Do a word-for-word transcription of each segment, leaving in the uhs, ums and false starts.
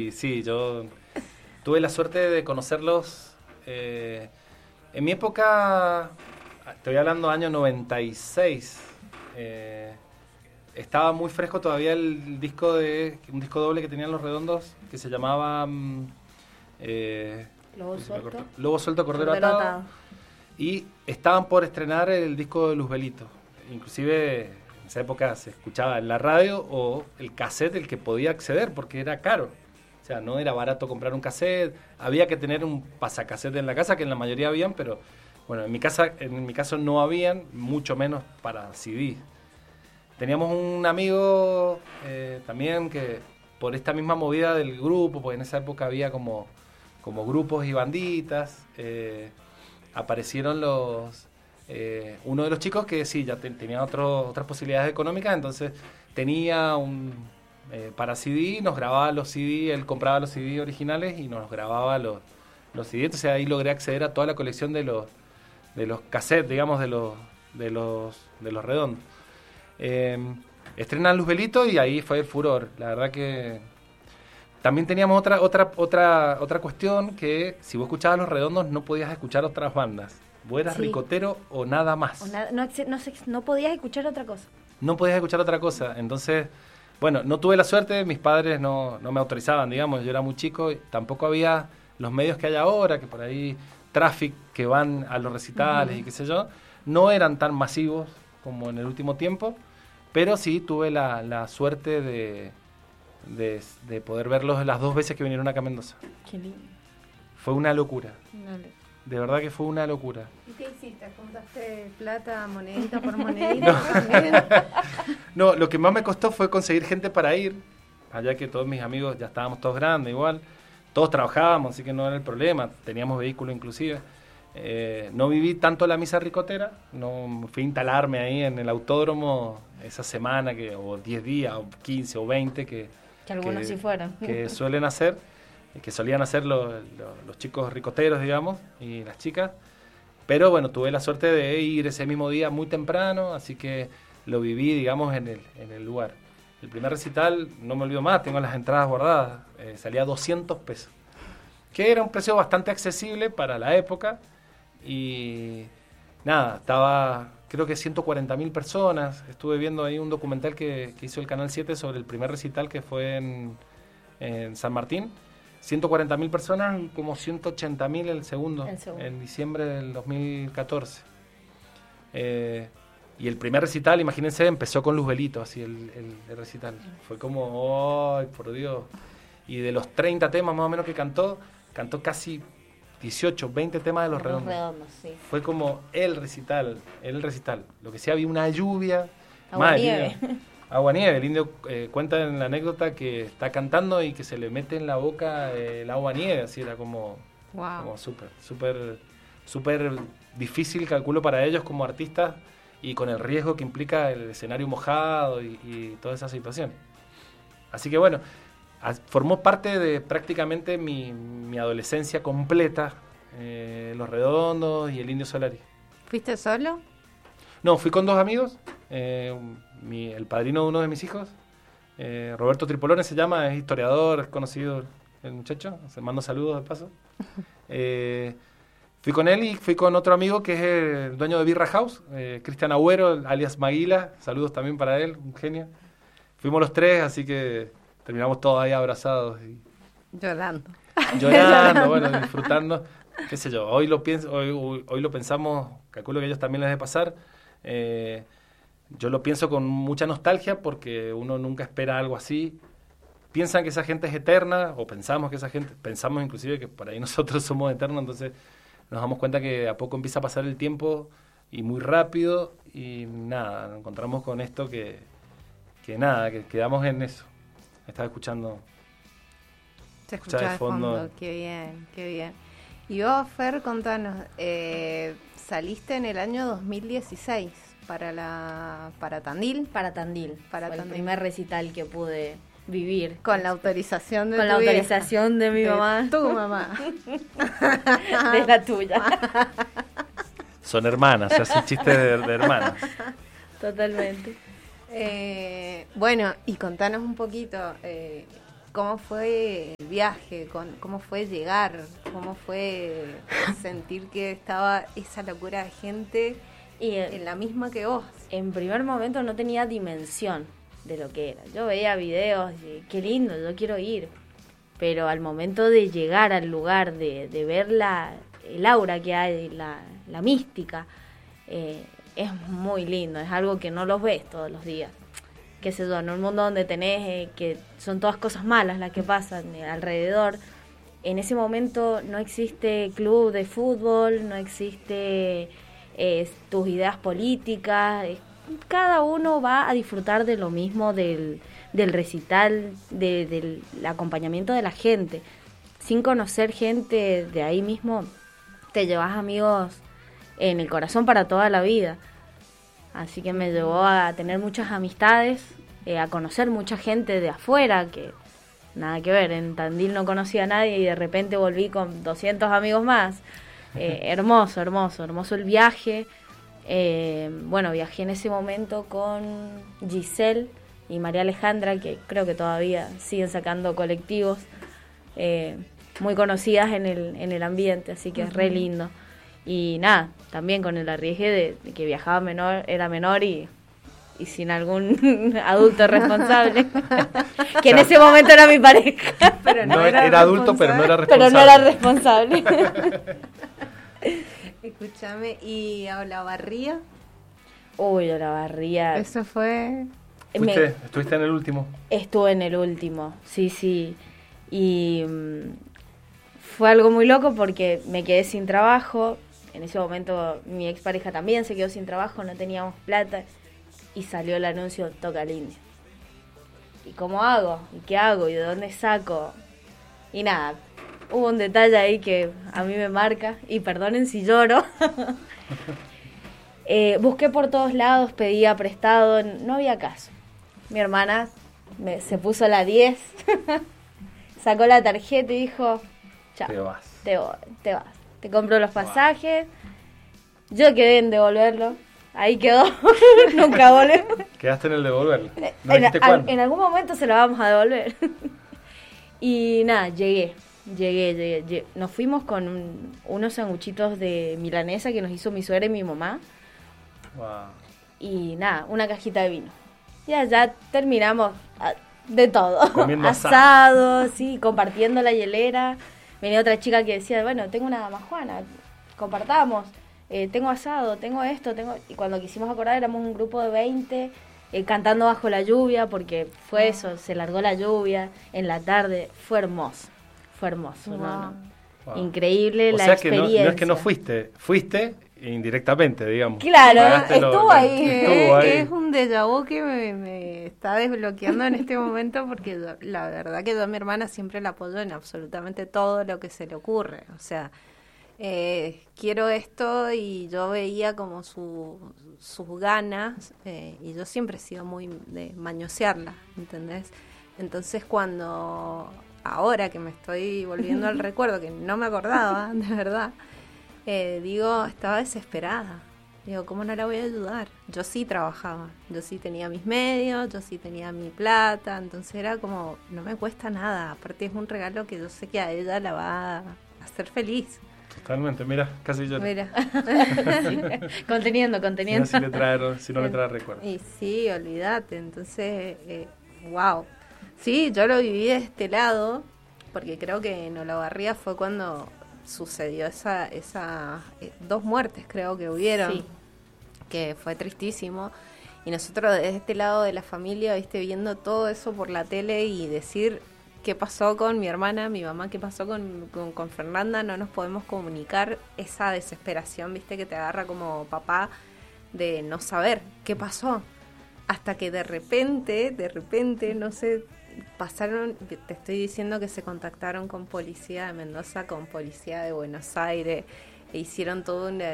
Y sí, yo tuve la suerte de conocerlos. Eh, en mi época, estoy hablando año noventa y seis, eh, estaba muy fresco todavía el disco de un disco doble que tenían Los Redondos, que se llamaba eh, Lobo Suelto. Lobo Suelto, Cordero, Cordero Atado. Atado. Y estaban por estrenar el disco de Luzbelito. Inclusive en esa época se escuchaba en la radio o el cassette el que podía acceder porque era caro. O sea, no era barato comprar un cassette, había que tener un pasacassette en la casa, que en la mayoría habían, pero bueno, en mi casa, en mi caso no habían, mucho menos para C D. Teníamos un amigo eh, también que por esta misma movida del grupo, porque en esa época había como, como grupos y banditas, eh, aparecieron los eh, uno de los chicos que sí, ya te, tenía otro, otras posibilidades económicas, entonces tenía un... Eh, para C D, nos grababa los C D, él compraba los C D originales y nos grababa los, los C D, entonces ahí logré acceder a toda la colección de los de los cassettes, digamos, de los de los de los Redondos. Eh, estrenan Luzbelito y ahí fue el furor. La verdad que también teníamos otra otra otra otra cuestión, que si vos escuchabas Los Redondos no podías escuchar otras bandas. Vos eras sí. ricotero o nada más. O nada, no, no, no podías escuchar otra cosa. No podías escuchar otra cosa, entonces... Bueno, no tuve la suerte, mis padres no, no me autorizaban, digamos, yo era muy chico, y tampoco había los medios que hay ahora, que por ahí, Traffic, que van a los recitales uh-huh. y qué sé yo, no eran tan masivos como en el último tiempo, pero sí tuve la, la suerte de, de, de poder verlos las dos veces que vinieron acá a Mendoza. Qué lindo. Fue una locura. Una locura. De verdad que fue una locura. ¿Y qué hiciste? ¿Juntaste plata, monedita por monedita? No. No, lo que más me costó fue conseguir gente para ir, allá que todos mis amigos ya estábamos todos grandes igual, todos trabajábamos, así que no era el problema, teníamos vehículo inclusive. Eh, no viví tanto la misa ricotera, no fui a instalarme ahí en el autódromo esa semana, que o diez días, o quince, o veinte, que, que algunos que, sí fueron. Que suelen hacer. que solían hacer los, los, los chicos ricoteros, digamos, y las chicas. Pero bueno, tuve la suerte de ir ese mismo día muy temprano, así que lo viví, digamos, en el, en el lugar. El primer recital, no me olvido más, tengo las entradas guardadas, eh, salía doscientos pesos, que era un precio bastante accesible para la época. Y nada, estaba, creo que ciento cuarenta mil personas. Estuve viendo ahí un documental que, que hizo el Canal siete sobre el primer recital que fue en, en San Martín. ciento cuarenta mil personas y como ciento ochenta mil el segundo, el segundo, en diciembre del dos mil catorce. Eh, y el primer recital, imagínense, empezó con Luzbelito, así el, el, el recital. Fue como, ¡ay, por Dios! Y de los treinta temas más o menos que cantó, cantó casi dieciocho, veinte temas de Los Redondos. Los Redondos, sí. Fue como el recital, el recital. Lo que sí, había una lluvia. Agua nieve. Agua nieve, el indio eh, cuenta en la anécdota que está cantando y que se le mete en la boca eh, el agua nieve, así era como, wow. como súper, súper, súper difícil, calculo, para ellos como artistas y con el riesgo que implica el escenario mojado y, y toda esa situación. Así que bueno, a, formó parte de prácticamente mi, mi adolescencia completa, eh, Los Redondos y el Indio Solari. ¿Fuiste solo? No, fui con dos amigos. Eh, mi, el padrino de uno de mis hijos, eh, Roberto Tripolone se llama, es historiador, es conocido el muchacho, se mando saludos de paso. Eh, fui con él y fui con otro amigo que es el dueño de Birra House, eh, Cristian Agüero, alias Maguila, saludos también para él, un genio. Fuimos los tres, así que terminamos todos ahí abrazados. Y llorando. Llorando, bueno, disfrutando, qué sé yo, hoy lo, pienso, hoy, hoy, hoy lo pensamos, calculo que a ellos también les debe pasar. Eh, Yo lo pienso con mucha nostalgia porque uno nunca espera algo así. Piensan que esa gente es eterna, o pensamos que esa gente, pensamos inclusive que por ahí nosotros somos eternos, entonces nos damos cuenta que a poco empieza a pasar el tiempo y muy rápido, y nada, nos encontramos con esto que, que nada, que quedamos en eso. Estaba escuchando. Se escucha de fondo. fondo, qué bien, qué bien. Y vos, Fer, contanos, eh, saliste en el año dos mil dieciséis. Para la para Tandil. Para Tandil. Para Fue Tandil. El primer recital que pude vivir. Con la autorización de Con tu la autorización vieja. de mi de mamá. Tu mamá. De la tuya. Son hermanas, se hacen chistes de, de hermanas. Totalmente. Eh, bueno, y contanos un poquito, eh, ¿Cómo fue el viaje? ¿Cómo fue llegar? ¿Cómo fue sentir que estaba esa locura de gente y en la misma que vos? En primer momento no tenía dimensión de lo que era. Yo veía videos y qué lindo, yo quiero ir. Pero al momento de llegar al lugar, de, de ver la, el aura que hay, la, la mística, eh, es muy lindo. Es algo que no los ves todos los días. Qué sé yo, en un mundo donde tenés eh, que son todas cosas malas las que pasan eh, alrededor, en ese momento no existe club de fútbol, no existe eh, tus ideas políticas, eh, cada uno va a disfrutar de lo mismo, del, del recital, de, del acompañamiento de la gente. Sin conocer gente de ahí mismo, te llevas amigos en el corazón para toda la vida. Así que me llevó a tener muchas amistades, eh, a conocer mucha gente de afuera, que nada que ver, en Tandil no conocía a nadie y de repente volví con doscientos amigos más. Eh, hermoso, hermoso, hermoso el viaje. Eh, bueno, viajé en ese momento con Giselle y María Alejandra, que creo que todavía siguen sacando colectivos eh, muy conocidas en el, en el ambiente, así que uh-huh. es re lindo. Y nada, también con el arriesgue de, de que viajaba menor, era menor y, y sin algún adulto responsable, que en ese momento era mi pareja. Pero no, no era, era adulto, pero no era responsable. Pero no era responsable. Escúchame, ¿y a Olavarría? Uy, Olavarría. Eso fue... ¿Fuiste, me, ¿Estuviste en el último? Estuve en el último, sí, sí. Y um, fue algo muy loco porque me quedé sin trabajo. En ese momento mi expareja también se quedó sin trabajo, no teníamos plata. Y salió el anuncio, toca el indio. ¿Y cómo hago? ¿Y qué hago? ¿Y de dónde saco? Y nada, hubo un detalle ahí que a mí me marca. Y perdonen si lloro. eh, busqué por todos lados, pedía prestado, no había caso. Mi hermana me, se puso la diez, sacó la tarjeta y dijo, chao, te vas. Te, te vas. Te compro los pasajes, yo quedé en devolverlo, ahí quedó, nunca volvemos. Quedaste en el devolverlo. ¿No en, dijiste a, cuándo? En algún momento se lo vamos a devolver. Y nada, llegué, llegué, llegué, llegué. Nos fuimos con un, unos sanguchitos de milanesa que nos hizo mi suegra y mi mamá. Wow. Y nada, una cajita de vino. Ya, ya terminamos de todo. Comiendo asado, asado, sí, compartiendo la hielera. Venía otra chica que decía, bueno, tengo una damajuana, compartamos, eh, tengo asado, tengo esto, tengo... Y cuando quisimos acordar éramos un grupo de veinte, eh, cantando bajo la lluvia, porque fue eso, se largó la lluvia en la tarde, fue hermoso, fue hermoso, wow. no, no. Wow. Increíble o la sea experiencia. Que no, no es que no fuiste, fuiste indirectamente, digamos. Claro, estuvo lo, ahí. Estuvo ahí. Es un déjà vu que me, me está desbloqueando en este momento porque yo, la verdad que yo a mi hermana siempre la apoyo en absolutamente todo lo que se le ocurre. O sea, eh, quiero esto y yo veía como su, sus ganas eh, y yo siempre he sido muy de mañosearla, ¿entendés? Entonces cuando, ahora que me estoy volviendo al recuerdo, que no me acordaba, de verdad, Eh, digo, estaba desesperada. Digo, ¿cómo no la voy a ayudar? Yo sí trabajaba, yo sí tenía mis medios, yo sí tenía mi plata, entonces era como, no me cuesta nada. Aparte es un regalo que yo sé que a ella la va a hacer feliz. Totalmente, mira, casi yo. Mira. Sí. Conteniendo, conteniendo. Si, no, si, le trae, si no le trae recuerdo. Y sí, olvídate, entonces, eh, wow. Sí, yo lo viví de este lado, porque creo que en Olavarría fue cuando sucedió esa, esa eh, dos muertes creo que hubieron, sí. Que fue tristísimo, y nosotros desde este lado de la familia, viste, viendo todo eso por la tele y decir qué pasó con mi hermana, mi mamá, qué pasó con, con, con Fernanda, no nos podemos comunicar, esa desesperación, viste, que te agarra como papá de no saber qué pasó, hasta que de repente, de repente, no sé, pasaron, te estoy diciendo que se contactaron con policía de Mendoza, con policía de Buenos Aires, e hicieron todo una,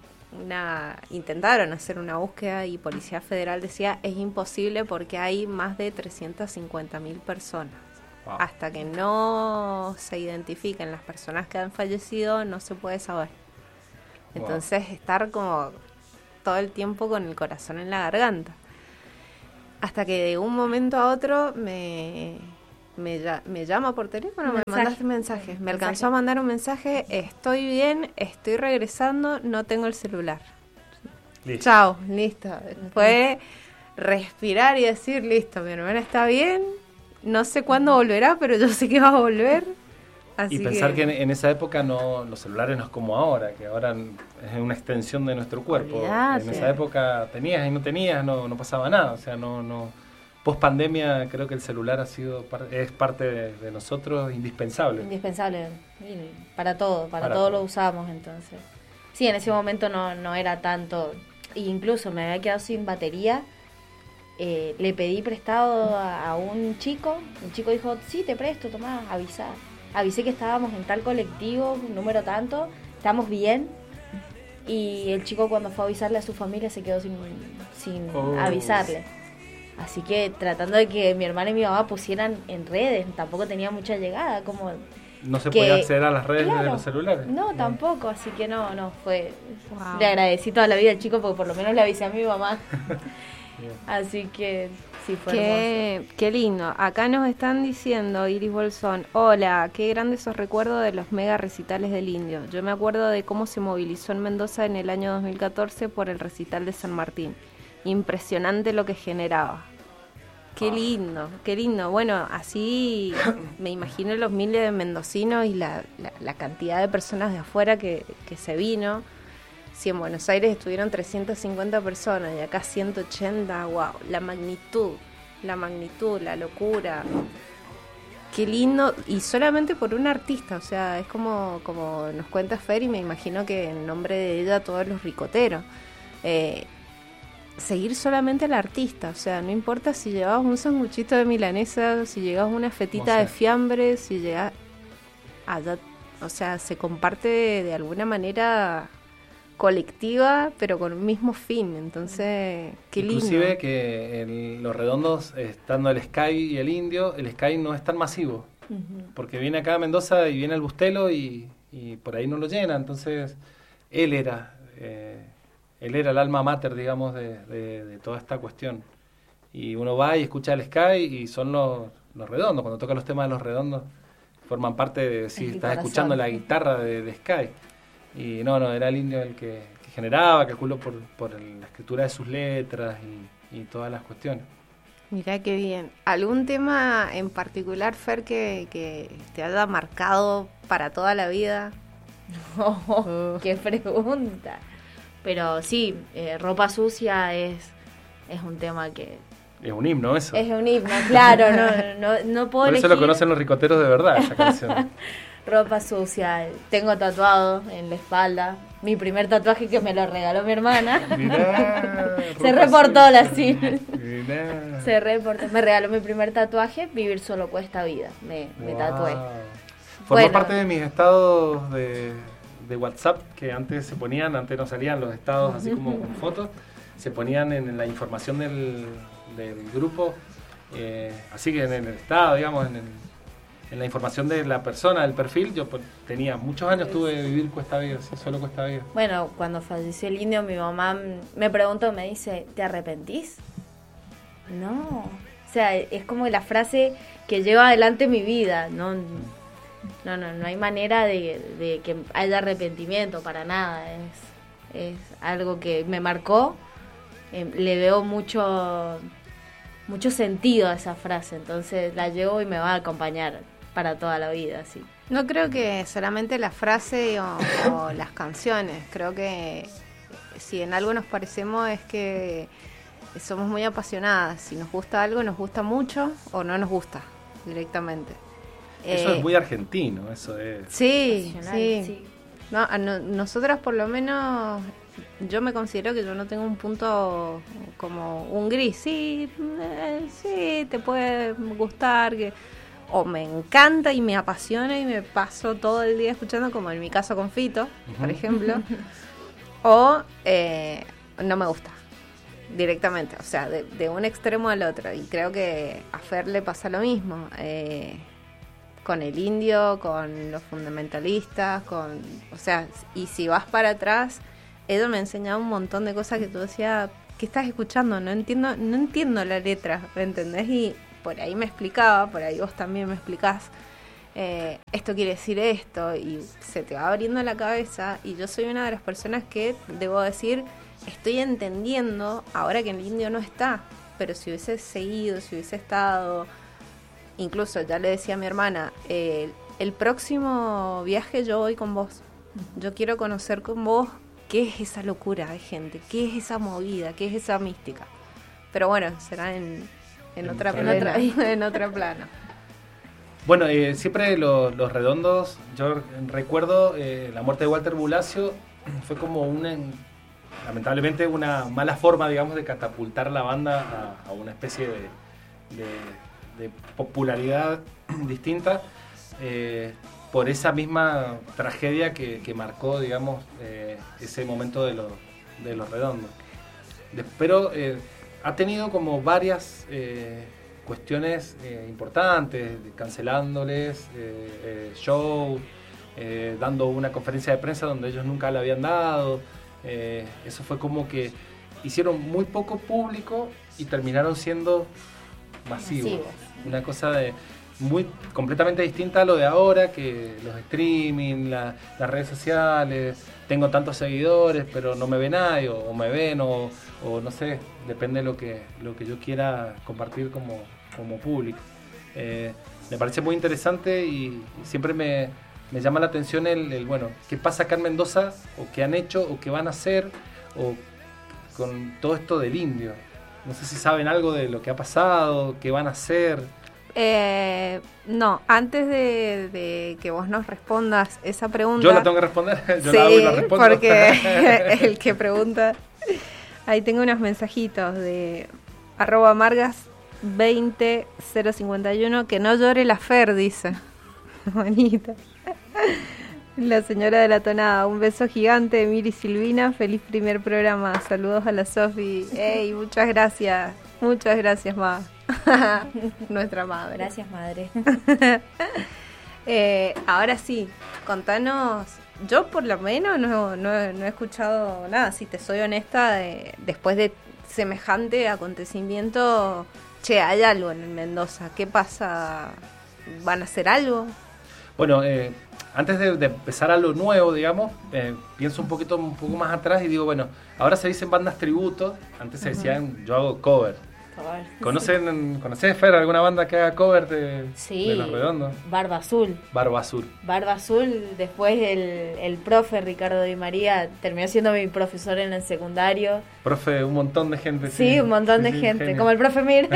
una, intentaron hacer una búsqueda y Policía Federal decía, es imposible porque hay más de trescientas cincuenta mil personas. Wow. Hasta que no se identifiquen las personas que han fallecido, no se puede saber. Entonces, wow. Estar como todo el tiempo con el corazón en la garganta. Hasta que de un momento a otro me, Me, me llama por teléfono, un me mensaje. mandaste mensajes. Me Mensaje. alcanzó a mandar un mensaje, estoy bien, estoy regresando, no tengo el celular. Listo. Chao, listo. Fue respirar y decir, listo, mi hermana está bien, no sé cuándo volverá, pero yo sé que va a volver. Así y pensar que, que en, en esa época no los celulares no es como ahora, que ahora es una extensión de nuestro cuerpo. Olvidate. En esa época tenías y no tenías, no, no pasaba nada. O sea, no, no. Post pandemia creo que el celular ha sido par- es parte de, de nosotros indispensable. Indispensable. Y para todo, para, Para todo, todo. lo usamos entonces. Sí, en ese momento no, no era tanto. E incluso me había quedado sin batería. Eh, le pedí prestado a, a un chico. El chico dijo, sí, te presto, tomá, avisa. Avisé que estábamos en tal colectivo, número tanto, estamos bien. Y el chico cuando fue a avisarle a su familia se quedó sin, sin Oh. avisarle. Así que tratando de que mi hermana y mi mamá pusieran en redes, tampoco tenía mucha llegada, como... No se que- podía acceder a las redes Claro. de los celulares. No, tampoco, así que no, no, fue... Wow. Le agradecí toda la vida al chico porque por lo menos le avisé a mi mamá. Bien. Así que sí, fue hermoso. qué, qué lindo. Acá nos están diciendo, Iris Bolsón, hola, qué grandes esos recuerdos de los mega recitales del Indio. Yo me acuerdo de cómo se movilizó en Mendoza en el año dos mil catorce por el recital de San Martín. Impresionante lo que generaba. Qué lindo, qué lindo. Bueno, así me imagino los miles de mendocinos y la, la, la cantidad de personas de afuera que, que se vino. Si en Buenos Aires estuvieron trescientas cincuenta personas y acá ciento ochenta, wow, la magnitud, la magnitud, la locura. Qué lindo, y solamente por un artista, o sea, es como, como nos cuenta Fer y me imagino que en nombre de ella todos los ricoteros. Eh, seguir solamente al artista, o sea, no importa si llevabas un sanguchito de milanesa, si llevabas una fetita O sea. de fiambre, si llevas allá, o sea, se comparte de, de alguna manera colectiva, pero con un mismo fin, entonces, qué lindo. Inclusive que en Los Redondos, estando el Sky y el Indio, el Sky no es tan masivo, Ujú. porque viene acá a Mendoza y viene al Bustelo y, y por ahí no lo llena, entonces él era... Eh, Él era el alma mater, digamos, de, de, de toda esta cuestión. Y uno va y escucha el Sky y son los, los redondos. Cuando toca los temas de los redondos, forman parte de si El estás corazón. escuchando la guitarra de, de Sky. Y no, no, era el Indio el que, que generaba, calculo por, por el- la escritura de sus letras y, y todas las cuestiones. Mirá qué bien. ¿Algún tema en particular, Fer, que, que te haya marcado para toda la vida? Oh, qué pregunta. Pero sí, eh, Ropa Sucia es, es un tema que... Es un himno eso. Es un himno, claro, no, no, no puedo Por eso elegir. lo conocen los ricoteros de verdad, esa canción. Ropa Sucia, tengo tatuado en la espalda. Mi primer tatuaje que me lo regaló mi hermana. Mirá, Se Ropa reportó la Sucia. sim. Mirá. Se reportó. Me regaló mi primer tatuaje, Vivir solo cuesta vida. Me, me Wow. tatué. Formó Bueno. parte de mis estados de, de WhatsApp, que antes se ponían, antes no salían los estados así como con fotos, se ponían en la información del, del grupo, eh, así que en el estado, digamos, en, el- en la información de la persona, del perfil, yo pues, tenía muchos años, tuve Vivir cuesta vida, sí, solo cuesta vida. Bueno, cuando falleció el indio, mi mamá me preguntó, me dice, ¿te arrepentís? No. O sea, es como la frase que lleva adelante mi vida. No, no, no, no hay manera de, de que haya arrepentimiento para nada. Es, es algo que me marcó. Eh, le veo mucho, mucho sentido a esa frase. Entonces la llevo y me va a acompañar para toda la vida, sí. No creo que solamente la frase o, o las canciones, creo que si en algo nos parecemos es que somos muy apasionadas, si nos gusta algo nos gusta mucho o no nos gusta directamente. Eso Eh, es muy argentino, eso es. Sí, Pasional, sí. sí. No, a no- nosotras por lo menos, yo me considero que yo no tengo un punto como un gris. Sí, eh, sí, te puede gustar, que o me encanta y me apasiona y me paso todo el día escuchando, como en mi caso con Fito, por Ujú. ejemplo, o eh, no me gusta directamente, o sea, de, de un extremo al otro. Y creo que a Fer le pasa lo mismo. Eh, con el indio, con los fundamentalistas, con, o sea, y si vas para atrás, Edo me ha enseñado un montón de cosas que tú decías, ¿qué estás escuchando? No entiendo, no entiendo la letra, ¿me entendés? Y por ahí me explicaba, por ahí vos también me explicás, eh, esto quiere decir esto, y se te va abriendo la cabeza, y yo soy una de las personas que, debo decir, estoy entendiendo ahora que el indio no está, pero si hubiese seguido, si hubiese estado, incluso ya le decía a mi hermana, eh, el próximo viaje yo voy con vos, yo quiero conocer con vos qué es esa locura de gente, qué es esa movida, qué es esa mística. Pero bueno, será en, en, otra, plana, en otra plana. Bueno, eh, siempre lo, los redondos, yo recuerdo eh, la muerte de Walter Bulacio, fue como una, lamentablemente una mala forma, digamos, de catapultar la banda a, a una especie de, de, de popularidad distinta, eh, por esa misma tragedia que, que marcó, digamos, eh, ese momento de, lo, de los redondos. De, pero eh, ha tenido como varias eh, cuestiones eh, importantes, cancelándoles eh, eh, show, eh, dando una conferencia de prensa donde ellos nunca la habían dado. Eh, eso fue como que hicieron muy poco público y terminaron siendo masivos. Masivos. Una cosa de muy completamente distinta a lo de ahora, que los streaming, la, las redes sociales, tengo tantos seguidores pero no me ve nadie, o, o me ven, o, o no sé, depende de lo que, lo que yo quiera compartir como, como público. Eh, me parece muy interesante y, y siempre me, me llama la atención el, el, bueno, qué pasa acá en Mendoza, o qué han hecho, o qué van a hacer, o con todo esto del indio. No sé si saben algo de lo que ha pasado, qué van a hacer. Eh, no, antes de, de que vos nos respondas esa pregunta... ¿Yo la tengo que responder? Yo sí, la hago y la respondo. Porque el que pregunta... Ahí tengo unos mensajitos de arroba margas veinte cero cincuenta y uno, que no llore la Fer, dice. Bonita. La señora de la tonada, un beso gigante de Miri Silvina, feliz primer programa, saludos a la Sofi. Ey, muchas gracias, muchas gracias, ma. Nuestra madre. Gracias, madre. eh, ahora sí, contanos. Yo por lo menos no, no, no he escuchado nada, si te soy honesta, de, después de semejante acontecimiento. Che, hay algo en Mendoza, ¿qué pasa? ¿Van a hacer algo? Bueno, eh, antes de, de empezar a lo nuevo, digamos, eh, pienso un poquito un poco más atrás y digo, bueno, ahora se dicen bandas tributo, antes se decían, uh-huh. yo hago cover. Cover. ¿Conocen, sí. ¿Conoces, Fer, alguna banda que haga cover de, sí, de Los Redondos? Barba Azul. Barba Azul. Barba Azul, después el, el profe Ricardo Di María terminó siendo mi profesor en el secundario. Profe, un montón de gente. Sí, sí un montón de sí, gente, genio. Como el profe Mir.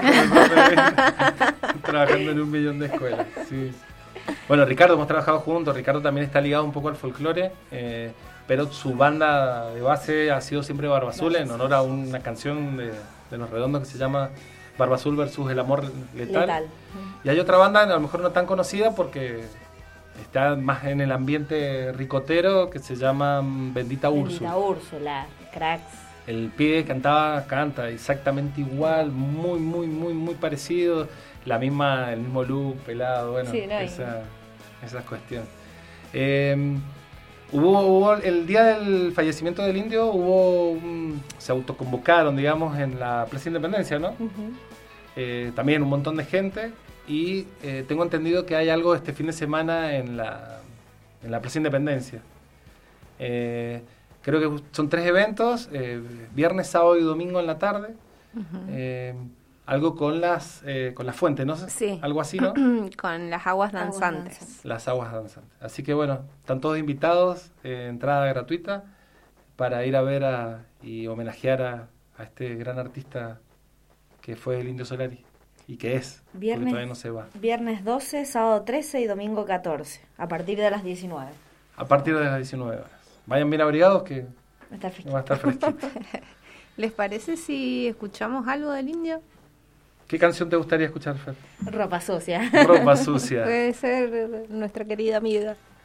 Trabajando en un millón de escuelas, sí. Bueno, Ricardo, hemos trabajado juntos, Ricardo también está ligado un poco al folclore, eh, pero su banda de base ha sido siempre Barba Azul, en honor a una canción de... de Los Redondos que se llama Barba Azul versus El Amor Letal. Letal. Y hay otra banda, a lo mejor no tan conocida porque está más en el ambiente ricotero, que se llama Bendita Úrsula. Bendita Úrsula, cracks. El pibe cantaba, canta exactamente igual, muy, muy, muy, muy parecido. La misma, el mismo look, pelado, bueno, sí, no esa, esa cuestión. Eh, Hubo, hubo el día del fallecimiento del indio, hubo un, se autoconvocaron, digamos, en la Plaza Independencia, ¿no? Uh-huh. Eh, también un montón de gente y eh, tengo entendido que hay algo este fin de semana en la, en la Plaza Independencia. Eh, creo que son tres eventos, eh, viernes, sábado y domingo en la tarde. Uh-huh. eh, algo con las eh, con las fuentes, ¿no? Sí. Algo así, ¿no? Con las aguas danzantes. Aguas las aguas danzantes. Así que bueno, están todos invitados, eh, entrada gratuita, para ir a ver a, y homenajear a, a este gran artista que fue el Indio Solari. Y que es, viernes, porque todavía no se va. Viernes doce, sábado trece y domingo catorce, a partir de las diecinueve. A partir de las diecinueve horas. Vayan bien abrigados que va a estar fresquito. Va a estar fresquito. ¿Les parece si escuchamos algo del indio? ¿Qué canción te gustaría escuchar, Fer? Ropa sucia. Ropa sucia. Puede ser nuestra querida amiga.